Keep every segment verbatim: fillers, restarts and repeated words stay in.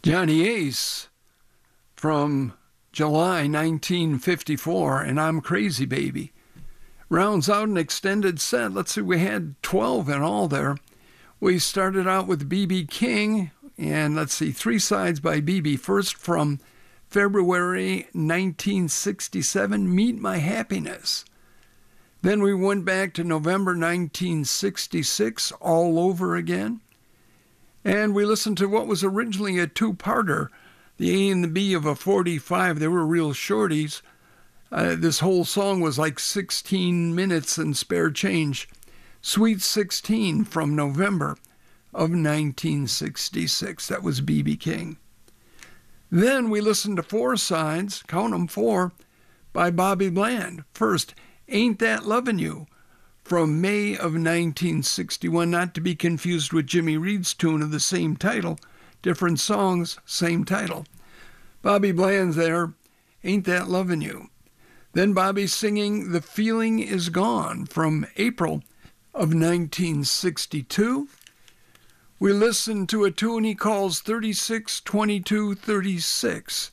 Johnny Ace from July nineteen fifty-four, and I'm Crazy Baby. Rounds out an extended set. Let's see, we had twelve in all there. We started out with B B King, and let's see, three sides by B B. First from February nineteen sixty-seven, Meet My Happiness. Then we went back to November nineteen sixty-six, All Over Again. And we listened to what was originally a two-parter, the A and the B of a forty-five. They were real shorties. Uh, this whole song was like sixteen minutes and spare change. Sweet sixteen from November of nineteen sixty-six. That was B B King. Then we listened to four sides, count them four, by Bobby Bland. First, Ain't That Lovin' You, from May of nineteen sixty-one, not to be confused with Jimmy Reed's tune of the same title. Different songs, same title. Bobby Bland's there, Ain't That Lovin' You. Then Bobby singing The Feeling Is Gone, from April of nineteen sixty-two. We listened to a tune he calls thirty-six twenty-two thirty-six,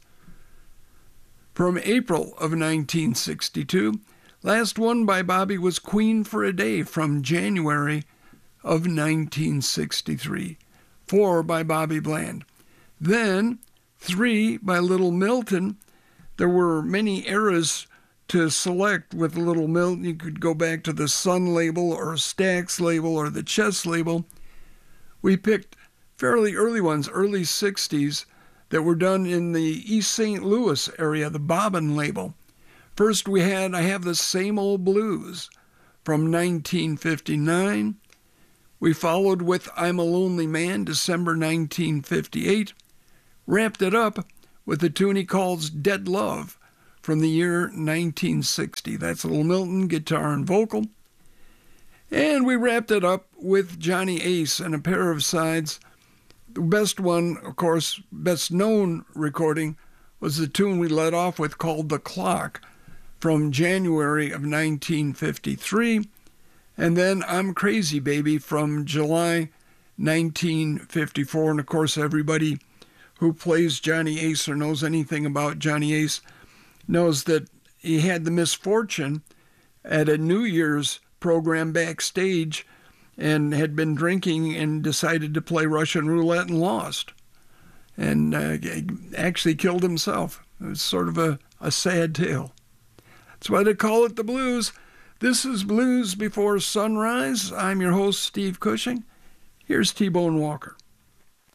from April of nineteen sixty-two. Last one by Bobby was Queen for a Day, from January of nineteen sixty-three. Four by Bobby Bland. Then three by Little Milton. There were many eras to select with Little Milton. You could go back to the Sun label or Stax label or the Chess label. We picked fairly early ones, early sixties, that were done in the East Saint Louis area, the Bobbin label. First we had I Have the Same Old Blues from nineteen fifty-nine. We followed with I'm a Lonely Man, December nineteen fifty-eight. Wrapped it up with the tune he calls Dead Love from the year nineteen sixty. That's Little Milton, guitar and vocal. And we wrapped it up with Johnny Ace and a pair of sides. The best one, of course, best known recording was the tune we led off with called The Clock, from January of nineteen fifty-three, and then I'm Crazy Baby from July nineteen fifty-four. And of course, everybody who plays Johnny Ace or knows anything about Johnny Ace knows that he had the misfortune at a New Year's program backstage and had been drinking and decided to play Russian roulette and lost, and uh, actually killed himself. It was sort of a, a sad tale. That's why they call it the blues. This is Blues Before Sunrise. I'm your host, Steve Cushing. Here's T-Bone Walker.